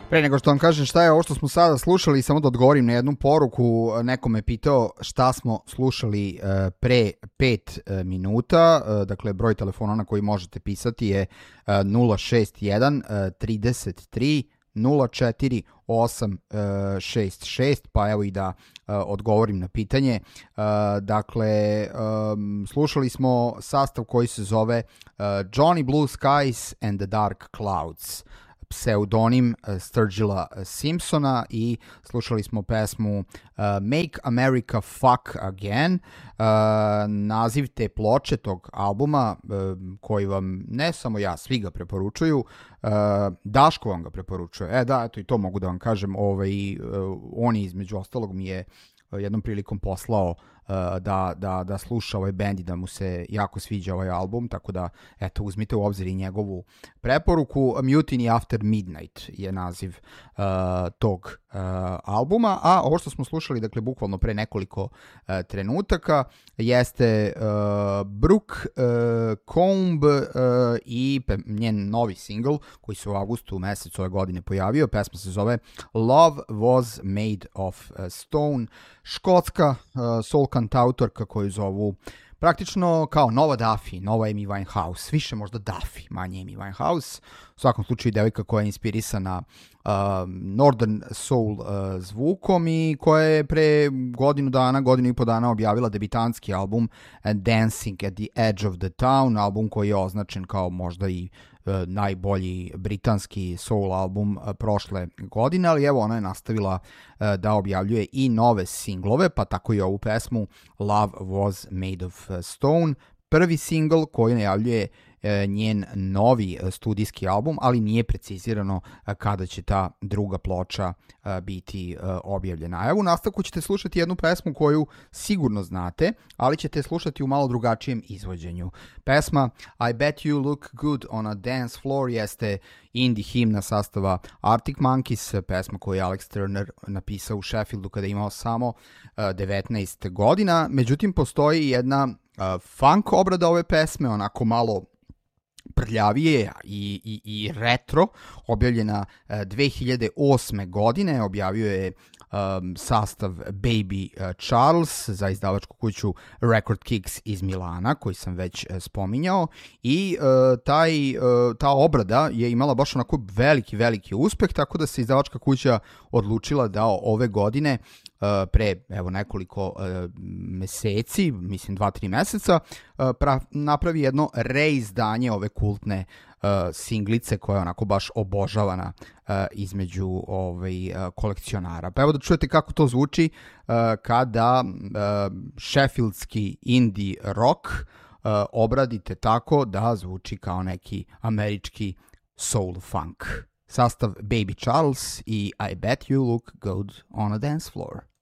Pre nego što vam kažem šta je ovo što smo sada slušali, samo da odgovorim na jednu poruku. Neko me pitao šta smo slušali pre 5 minuta. Dakle, broj telefona na koji možete pisati je 061 33 04 866, pa evo i da odgovorim na pitanje. Dakle, slušali smo sastav koji se zove Johnny Blue Skies and the Dark Clouds, pseudonim Sturgilla Simpsona, i slušali smo pesmu Make America Fuck Again, naziv te ploče, tog albuma, koji vam ne samo ja, svi ga preporučuju. Daško vam ga preporučuje. Da, eto i to mogu da vam kažem. On između ostalog mi je jednom prilikom poslao da sluša ovaj bend i da mu se jako sviđa ovaj album, tako da eto, uzmite u obzir i njegovu preporuku. Mutiny After Midnight je naziv tog albuma, a ovo što smo slušali, dakle, bukvalno pre nekoliko trenutaka, jeste Brooke Combe i njen novi single koji se u avgustu mesecu ove godine pojavio. Pesma se zove Love Was Made of Stone. Škotska soul kantautorka koju zovu praktično kao nova Duffy, nova Amy Winehouse, više možda Duffy, manje Amy Winehouse. U svakom slučaju devojka koja je inspirisana Northern Soul zvukom i koja je pre godinu i po dana objavila debitanski album Dancing at the Edge of the Town, album koji je označen kao možda i najbolji britanski soul album prošle godine, ali evo ona je nastavila da objavljuje i nove singlove, pa tako i ovu pesmu Love Was Made of Stone, prvi singl koji najavljuje njen novi studijski album, ali nije precizirano kada će ta druga ploča biti objavljena. Evo, u nastavku ćete slušati jednu pesmu koju sigurno znate, ali ćete slušati u malo drugačijem izvođenju. Pesma I Bet You Look Good on a Dance Floor jeste indie himna sastava Arctic Monkeys, pesma koju je Alex Turner napisao u Sheffieldu kada je imao samo 19 godina. Međutim, postoji jedna funk obrada ove pesme, onako malo prljavije i retro, objavljena 2008. godine. Objavio je sastav Baby Charles za izdavačku kuću Record Kicks iz Milana, koji sam već spominjao, i ta obrada je imala baš onako veliki uspeh, tako da se izdavačka kuća odlučila da ove godine, pre evo nekoliko meseci, mislim 2-3 meseca, napravi jedno reizdanje ove kultne singlice koja je onako baš obožavana između kolekcionara. Pa evo da čujete kako to zvuči kada sheffieldski indie rock obradite tako da zvuči kao neki američki soul funk. Sastav Baby Charles i I Bet You Look Good on a Dance Floor.